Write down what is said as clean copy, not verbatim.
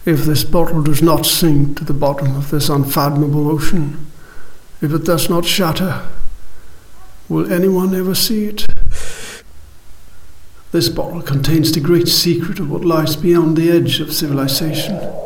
If this bottle does not sink to the bottom of this unfathomable ocean, if it does not shatter, will anyone ever see it? This bottle contains the great secret of what lies beyond the edge of civilization.